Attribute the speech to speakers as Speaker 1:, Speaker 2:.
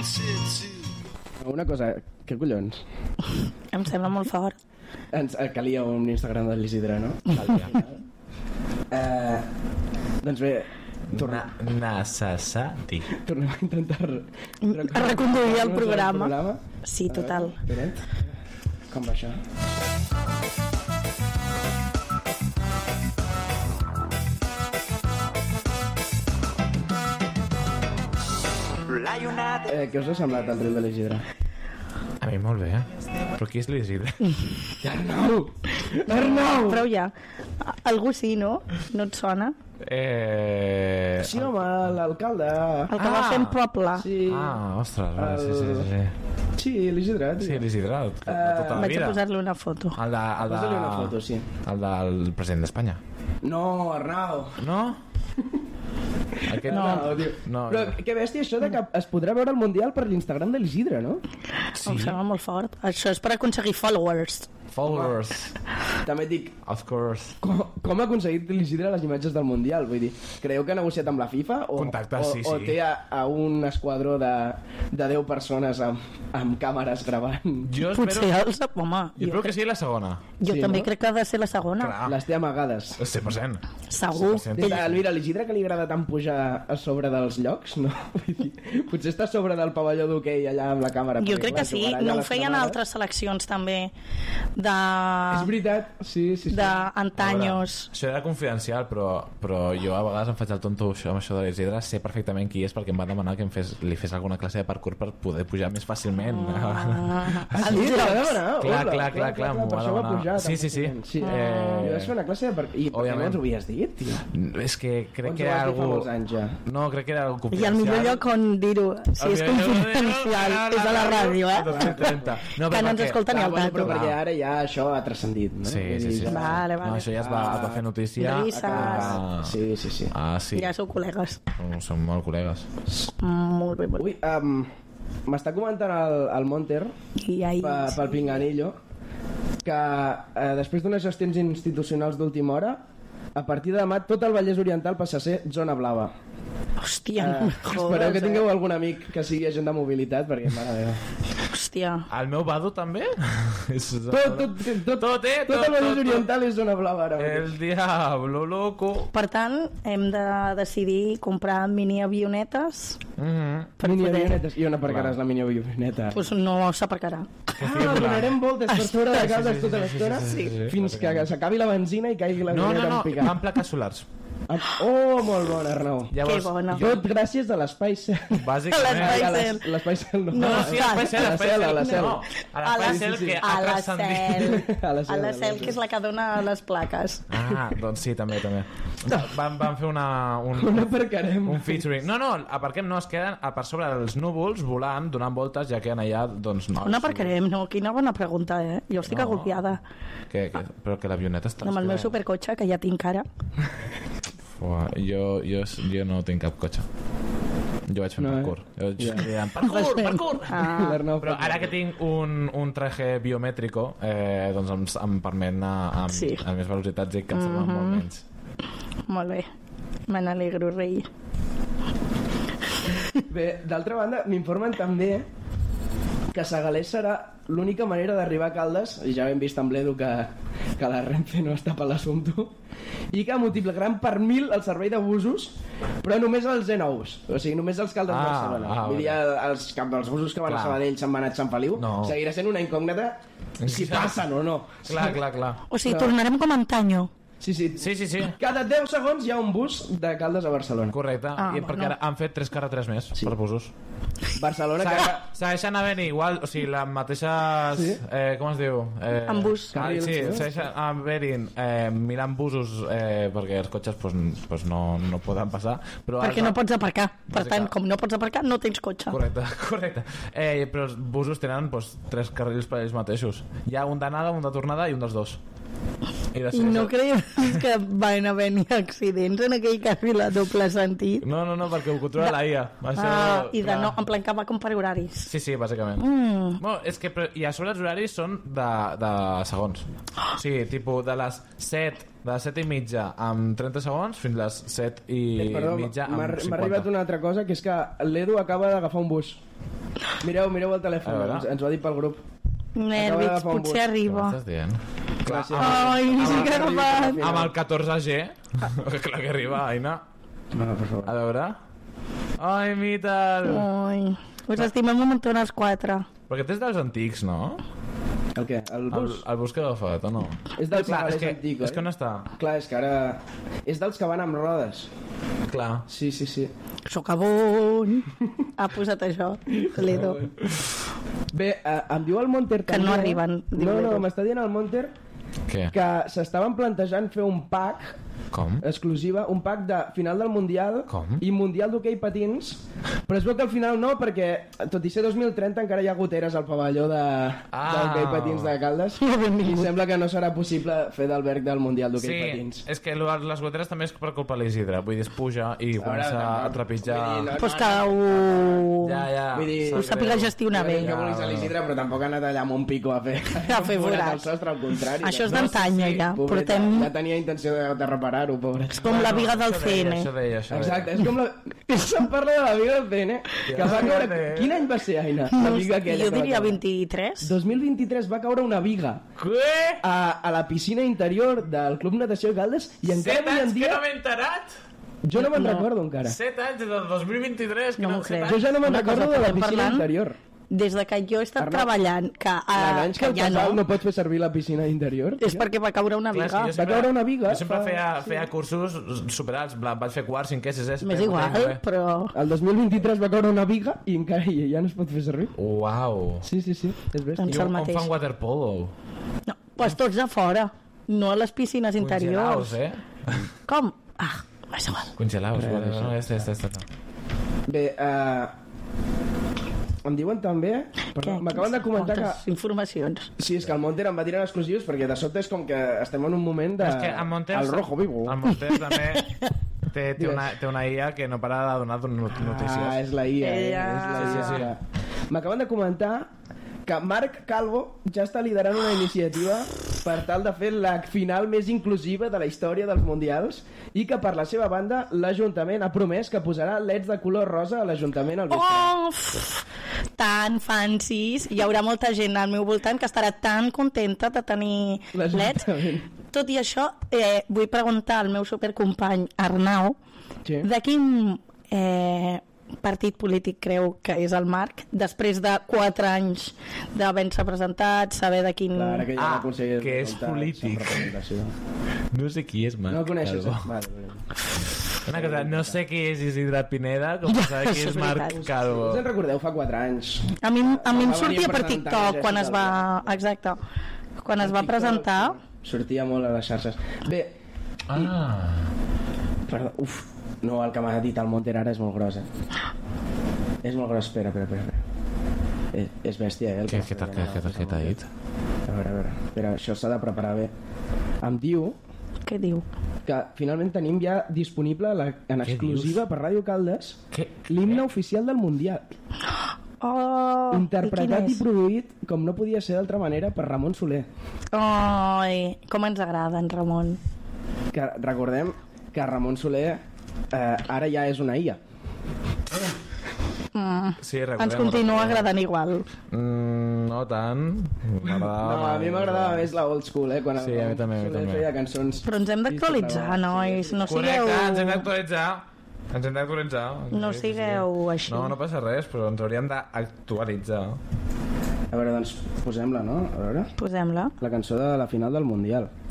Speaker 1: Una cosa, què collons?
Speaker 2: Em sembla molt fort.
Speaker 1: Calia un Instagram de l'Isidre, no? Doncs bé,
Speaker 3: necessari.
Speaker 1: tornem a intentar
Speaker 2: reconduir el programa. Sí, total.
Speaker 1: Com va això? Què us ha semblat el riu de l'Isidre?
Speaker 3: A mi molt bé, però qui és l'Isidre?
Speaker 1: Arnau!
Speaker 2: Prou ja. Algú sí, no? No et sona?
Speaker 1: Sí, home, l'alcalde.
Speaker 2: El que va fer en poble.
Speaker 1: Sí.
Speaker 3: Ostres, sí.
Speaker 1: Sí, l'Isidre.
Speaker 3: Sí, l'Isidre, tota la
Speaker 2: Vaig
Speaker 3: vida.
Speaker 2: a posar-li una foto.
Speaker 1: Posa-li una foto, sí.
Speaker 3: El del president d'Espanya.
Speaker 1: No, Arnau.
Speaker 3: No? Aquest
Speaker 1: no. Però que bèstia això de que es podrà veure el Mundial per l'Instagram de l'Isidre, no?
Speaker 2: Sí. Em sembla molt fort. Això és per aconseguir followers.
Speaker 1: També et dic,
Speaker 3: of course.
Speaker 1: Com ha aconseguit l'Isidre les imatges del Mundial? Vull dir, creieu que ha negociat amb la FIFA?
Speaker 3: Contactes, sí.
Speaker 1: O té a un esquadró de 10 persones amb càmeres gravant?
Speaker 2: Potser els... Home,
Speaker 3: jo crec que sí, la segona.
Speaker 2: Jo també crec que ha de ser la segona.
Speaker 3: Clar.
Speaker 1: Les té amagades.
Speaker 3: 100%.
Speaker 2: Segur.
Speaker 1: Mira, l'Isidre que li agrada tant pujar a sobre dels llocs, no? Potser està a sobre del pavelló d'hoquei allà amb la càmera.
Speaker 2: Jo crec que sí, no ho feien altres seleccions també
Speaker 1: és veritat, sí.
Speaker 2: d'antanyos.
Speaker 3: Això era confidencial, però jo a vegades em faig el tonto amb això de l'Isidre. Sé perfectament qui és perquè em va demanar que li fés alguna classe de parkour per poder pujar més fàcilment.
Speaker 1: Sí?
Speaker 3: Clar, m'ho va demanar. Sí.
Speaker 1: Jo vaig fer una classe de parkour. I per què no ens ho havies dit, tio?
Speaker 3: És que crec que era algú... No, crec que era algú confidencial.
Speaker 2: I el millor lloc on dir-ho, si és confidencial, és a la ràdio, que no ens escolta ni el tato.
Speaker 1: Però perquè ara ja això ha transcendit, no?
Speaker 2: Sí. Vale.
Speaker 3: No, això ja es va fer notícia.
Speaker 2: Risses.
Speaker 1: Sí.
Speaker 3: Sí.
Speaker 2: Ja sou col·legues.
Speaker 3: Som molt col·legues.
Speaker 2: Molt bé.
Speaker 1: Ui, m'està comentant el Monter pel Pinganillo que després d'unes gestions institucionals d'última hora, a partir de demà tot el Vallès Oriental passa a ser zona blava.
Speaker 2: Hòstia,
Speaker 1: espereu que tingueu algun amic que sigui agent de mobilitat, perquè mare meva.
Speaker 2: Hòstia.
Speaker 3: El meu vado també?
Speaker 1: Tot el Vallès Oriental és zona blava ara.
Speaker 3: El diablo loco.
Speaker 2: Per tant, hem de decidir comprar mini-avionetes.
Speaker 1: Mini-avionetes. I on aparcaràs la mini-avioneta?
Speaker 2: Doncs no s'aparcarà.
Speaker 1: Donarem voltes per sobre de Caldes tota l'estona fins que s'acabi la benzina i caigui l'avioneta en picat.
Speaker 3: No, van plaques solars.
Speaker 1: Oh, molt bona, Arnau.
Speaker 2: Que bona.
Speaker 1: Tot gràcies a l'Espai Cel.
Speaker 3: Bàsicament.
Speaker 1: L'Espai Cel no.
Speaker 2: No,
Speaker 3: sí, a la Cel.
Speaker 2: A la Cel, que és la que dona les plaques.
Speaker 3: Doncs sí, també. Van fer
Speaker 1: on aparcarem?
Speaker 3: Un featuring. No, aparquem no, es queden per sobre dels núvols volant, donant voltes, ja queden allà, doncs no.
Speaker 2: On aparcarem? No, quina bona pregunta, Jo estic agobiada.
Speaker 3: Però que l'avioneta està...
Speaker 2: Amb el meu supercotxe, que ja tinc ara.
Speaker 3: Jo no tinc cap cotxe. Jo vaig fer parkour. Parkour! Però ara que tinc un traje biomètrico, doncs em permet anar amb més velocitats i cansar-me molt menys.
Speaker 2: Molt bé, me n'alegro, rei.
Speaker 1: Bé, d'altra banda, m'informen també que Segalés serà l'única manera d'arribar a Caldes, i ja hem vist amb l'Edu que la Renfe no està per l'assumpte, i que multiplicaran per 1000 el servei de busos, però només els E9s, o sigui, només els Caldes Barcelona. Vull dir, els busos que van a Sabadell se'n van a Sant Feliu, seguirà sent una incògnita si passen o no.
Speaker 3: Clar.
Speaker 2: O sigui, tornarem com antanyo.
Speaker 1: Sí. Cada 10 segons hi ha un bus de Caldes a Barcelona.
Speaker 3: Correcte, perquè ara han fet 3 carreteres més per busos.
Speaker 1: Barcelona
Speaker 3: segueixen havent igual, o sigui, les mateixes com es diu?
Speaker 2: En bus.
Speaker 3: Sí, segueixen havent mirant busos perquè els cotxes no poden passar,
Speaker 2: perquè no pots aparcar, per tant, com no pots aparcar no tens cotxe.
Speaker 3: Correcte. Però els busos tenen 3 carrils per ells mateixos. Hi ha un d'anada, un de tornada i un dels dos.
Speaker 2: I no creies que van haver-hi accidents en aquell carril a doble sentit?
Speaker 3: No, perquè ho controla la IA.
Speaker 2: I de no, en plan que va com per horaris.
Speaker 3: Sí, bàsicament. Bueno, és que, i a sobre els horaris són de segons. Sí, tipus de les 7 i mitja amb 30 segons fins les 7 i mitja amb 50.
Speaker 1: M'ha arribat una altra cosa, que és que l'Edu acaba d'agafar un bus. Mireu el telèfon, ens ho ha dit pel grup.
Speaker 2: Nervis, potser arriba.
Speaker 3: Què m'estàs dient?
Speaker 2: Ai, sí que ha agafat.
Speaker 3: Amb el 14G, clar que arriba, Aina.
Speaker 1: No, per favor.
Speaker 3: A veure. Ai, mital.
Speaker 2: Ai, us estimem un muntó els 4.
Speaker 3: Perquè t'és dels antics, no?
Speaker 1: El què? El bus?
Speaker 3: El bus que ha agafat, o no?
Speaker 1: És dels antics,
Speaker 3: és que on està?
Speaker 1: Clar, és que ara... És dels que van amb rodes.
Speaker 3: Clar.
Speaker 1: Sí.
Speaker 2: Socavón. Ha posat això, l'Edo.
Speaker 1: Bé, em diu el Monter
Speaker 2: que no arriben.
Speaker 1: No, m'està dient el Monter
Speaker 3: què?
Speaker 1: Que s'estaven plantejant fer un pack exclusiva, un pack de final del Mundial i Mundial d'hoquei patins, però es veu que al final no, perquè tot i ser 2030 encara hi ha goteres al pavelló d'hoquei patins de Caldes i sembla que no serà possible fer d'alberg del Mundial d'hoquei patins.
Speaker 3: Sí, és que les goteres també és per culpa de l'Isidre, vull dir, es puja i comença a trepitjar.
Speaker 2: Pues que ho sàpiga gestionar bé.
Speaker 1: No volis a l'Isidre, però tampoc ha anat allà amb un pico a fer
Speaker 2: forat
Speaker 1: al sostre, al contrari.
Speaker 2: Això és d'antany, ja.
Speaker 1: Ja tenia intenció de reparar-ho, pobret.
Speaker 2: És com la viga del CN.
Speaker 1: Exacte, és com la... Se'm parla de la viga del CN, que va caure... Quin any va ser, Aina?
Speaker 2: Jo diria 23.
Speaker 1: 2023 va caure una viga a la piscina interior del Club Natació Caldes i encara avui en dia...
Speaker 3: 7 anys que no m'he enterat?
Speaker 1: Jo no me'n recordo encara.
Speaker 3: 7 anys, del 2023.
Speaker 2: No m'ho crec.
Speaker 1: Jo ja no me'n recordo de la piscina interior.
Speaker 2: Des de que jo he estat treballant que ja
Speaker 1: no pots fer servir la piscina interior,
Speaker 2: és perquè va caure una viga.
Speaker 1: Va caure una viga.
Speaker 3: Jo sempre feia cursos superats, vaig fer quart, 5è, 6è.
Speaker 2: M'és igual, però...
Speaker 1: El 2023 va caure una viga i encara ja no es pot fer servir.
Speaker 3: Uau.
Speaker 1: Sí, és bèstia.
Speaker 3: I on fan waterpolo?
Speaker 2: No, doncs tots a fora, no a les piscines interiors.
Speaker 3: Congelaus,
Speaker 2: Com? És igual.
Speaker 3: Congelaus,
Speaker 1: Bé, em diuen també... M'acaben de comentar que...
Speaker 2: informacions.
Speaker 1: Sí, és que el Monter em va tirar exclusius perquè de sobte és com que estem en un moment de...
Speaker 3: És que el
Speaker 1: rojo vivo.
Speaker 3: El Monter també té una IA que no para de donar notícies.
Speaker 1: És la IA. Sí. M'acaben de comentar que Marc Calvo ja està liderant una iniciativa per tal de fer la final més inclusiva de la història dels mundials i que per la seva banda l'Ajuntament ha promès que posarà leds de color rosa a l'Ajuntament al vespre.
Speaker 2: Tan fancies. Hi haurà molta gent al meu voltant que estarà tan contenta de tenir leds. Tot i això, vull preguntar al meu supercompany Arnau de quin partit polític creu que és el Marc després de 4 anys d'haver-se presentat, saber de quin...
Speaker 3: que és polític. No sé qui és Marc.
Speaker 1: No el coneixes?
Speaker 3: Una cosa, no sé qui és Isidre Pineda, com saber qui és Marc Calvo.
Speaker 1: Us en recordeu fa 4 anys?
Speaker 2: A mi em sortia per TikTok quan es va... Exacte. Quan es va presentar...
Speaker 1: Sortia molt a les xarxes. Bé... Perdó, no, el que m'ha dit el Monter ara és molt gros, És molt gros, espera. És bèstia,
Speaker 3: Què t'ha dit?
Speaker 1: A veure, espera, això s'ha de preparar bé. Em diu...
Speaker 2: Què diu?
Speaker 1: Que finalment tenim ja disponible en exclusiva per Ràdio Caldes l'himne oficial del Mundial. Interpretat i produït, com no podia ser d'altra manera, per Ramon Soler.
Speaker 2: Com ens agrada en Ramon.
Speaker 1: Que recordem que Ramon Soler ara ja és una IA.
Speaker 3: Sí,
Speaker 2: ens continua agradant igual.
Speaker 3: No tant.
Speaker 1: No, a mi m'agradava més la old school, quan
Speaker 3: sí, a mi també.
Speaker 1: feia cançons.
Speaker 2: Però ens hem d'actualitzar, nois. No sigueu...
Speaker 3: Correcte, ens hem d'actualitzar.
Speaker 2: No sigueu així.
Speaker 3: No passa res, però ens hauríem d'actualitzar.
Speaker 1: A veure, doncs posem-la, no? A veure.
Speaker 2: Posem-la.
Speaker 1: La cançó de la final del Mundial.